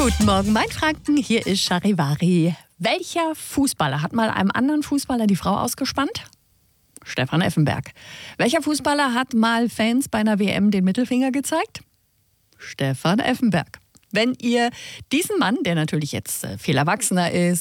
Guten Morgen, mein Franken, hier ist Charivari. Welcher Fußballer hat mal einem anderen Fußballer die Frau ausgespannt? Stefan Effenberg. Welcher Fußballer hat mal Fans bei einer WM den Mittelfinger gezeigt? Stefan Effenberg. Wenn ihr diesen Mann, der natürlich jetzt viel erwachsener ist,